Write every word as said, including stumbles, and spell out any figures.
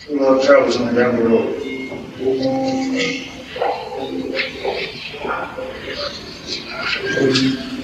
A lot of travels on down the road. Thank you.